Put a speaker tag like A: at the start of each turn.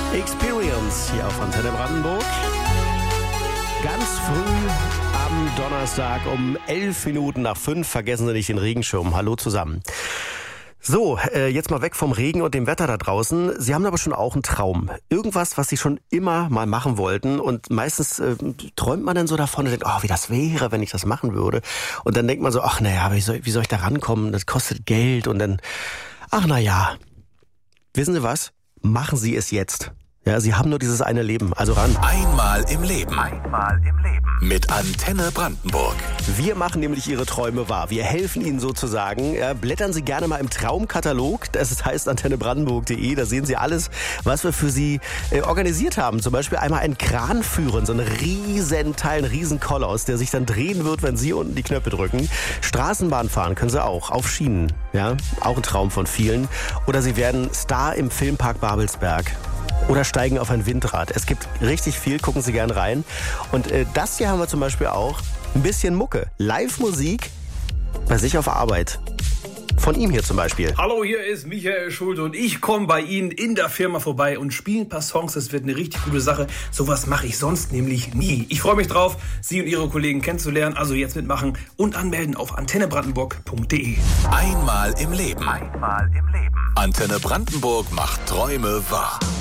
A: Experience hier auf Antenne Brandenburg. Ganz früh am Donnerstag um 5:11. Vergessen Sie nicht den Regenschirm. Hallo zusammen. So, jetzt mal weg vom Regen und dem Wetter da draußen. Sie haben aber schon auch einen Traum. Irgendwas, was Sie schon immer mal machen wollten. Und meistens träumt man dann so davon und denkt, oh, wie das wäre, wenn ich das machen würde. Und dann denkt man so, ach naja, wie soll ich da rankommen? Das kostet Geld. Und dann, ach naja, wissen Sie was? Machen Sie es jetzt. Ja, Sie haben nur dieses eine Leben, also ran.
B: Einmal im Leben. Mit Antenne Brandenburg.
A: Wir machen nämlich Ihre Träume wahr. Wir helfen Ihnen sozusagen. Ja, blättern Sie gerne mal im Traumkatalog. Das heißt antennebrandenburg.de. Da sehen Sie alles, was wir für Sie organisiert haben. Zum Beispiel einmal einen Kran führen. So ein Riesenteil, ein Riesenkoloss, der sich dann drehen wird, wenn Sie unten die Knöpfe drücken. Straßenbahn fahren können Sie auch. Auf Schienen. Ja, auch ein Traum von vielen. Oder Sie werden Star im Filmpark Babelsberg. Oder steigen auf ein Windrad. Es gibt richtig viel, gucken Sie gern rein. Und das hier haben wir zum Beispiel auch. Ein bisschen Mucke. Live-Musik bei sich auf Arbeit. Von ihm hier zum Beispiel.
C: Hallo, hier ist Michael Schulte und ich komme bei Ihnen in der Firma vorbei und spiele ein paar Songs. Das wird eine richtig gute Sache. Sowas mache ich sonst nämlich nie. Ich freue mich drauf, Sie und Ihre Kollegen kennenzulernen. Also jetzt mitmachen und anmelden auf antennebrandenburg.de.
B: Einmal im Leben. Antenne Brandenburg macht Träume wahr.